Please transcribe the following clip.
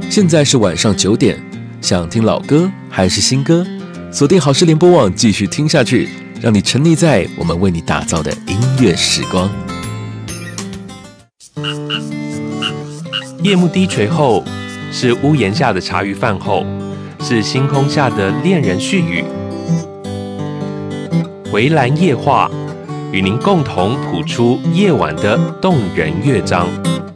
现在是晚上9点，想听老歌还是新歌？锁定好事联播网，继续听下去，让你沉溺在我们为你打造的音乐时光。 夜幕低垂后，是屋檐下的茶余饭后，是星空下的恋人絮语。围栏夜话，与您共同谱出夜晚的动人乐章。